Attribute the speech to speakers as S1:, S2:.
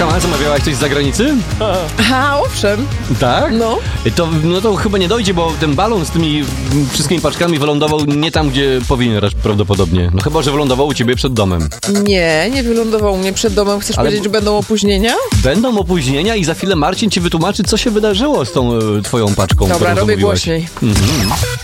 S1: Sama zamawiałaś coś z zagranicy?
S2: A, owszem.
S1: Tak?
S2: No.
S1: To chyba nie dojdzie, bo ten balon z tymi wszystkimi paczkami wylądował nie tam, gdzie powinien prawdopodobnie. No chyba, że wylądował u ciebie przed domem.
S2: Nie wylądował mnie przed domem. Chcesz powiedzieć, że będą opóźnienia?
S1: Będą opóźnienia i za chwilę Marcin ci wytłumaczy, co się wydarzyło z tą twoją paczką.
S2: Dobra,
S1: którą
S2: robię
S1: zamówiłaś.
S2: głośniej.